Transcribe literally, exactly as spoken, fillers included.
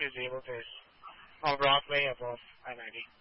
is able to is on Broadway above I ninety.